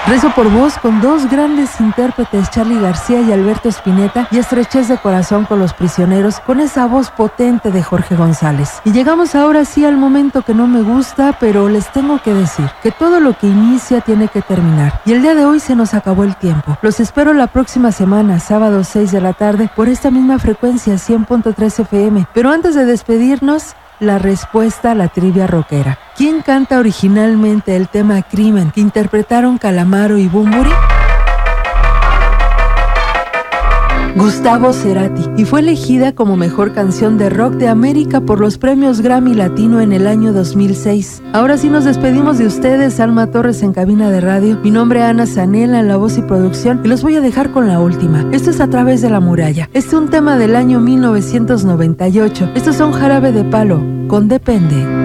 Rezo por vos con dos grandes intérpretes, Charly García y Alberto Spinetta, y Estrechez de Corazón con Los Prisioneros, con esa voz potente de Jorge González. Y llegamos ahora sí al momento que no me gusta, pero les tengo que decir que todo lo que inicia tiene que terminar. Y el día de hoy se nos acabó el tiempo. Los espero la próxima semana, sábado 6 de la tarde, por esta misma frecuencia, 100.3 FM. Pero antes de despedirnos, la respuesta a la trivia rockera. ¿Quién canta originalmente el tema Crimen que interpretaron Calamaro y Bunbury? Gustavo Cerati, y fue elegida como mejor canción de rock de América por los premios Grammy Latino en el año 2006. Ahora sí nos despedimos de ustedes, Alma Torres en cabina de radio, mi nombre es Ana Zanella en la voz y producción, y los voy a dejar con la última. Esto es A Través de la Muralla. Este es un tema del año 1998. Estos son Jarabe de Palo, con Depende.